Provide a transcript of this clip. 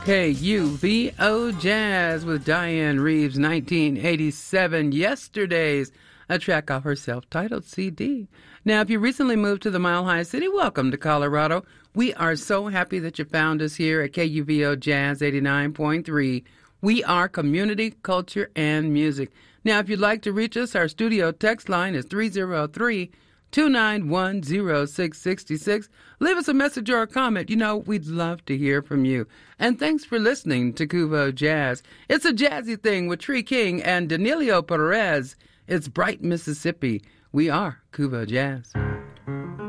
KUVO Jazz with Diane Reeves, 1987, Yesterdays, a track off her self-titled CD. Now, if you recently moved to the Mile High City, welcome to Colorado. We are so happy that you found us here at KUVO Jazz 89.3. We are community, culture, and music. Now, if you'd like to reach us, our studio text line is 303-291-0666. Leave us a message or a comment. You know, we'd love to hear from you. And thanks for listening to KUVO Jazz. It's a jazzy thing with Tree King and Danilo Perez. It's Bright, Mississippi. We are KUVO Jazz.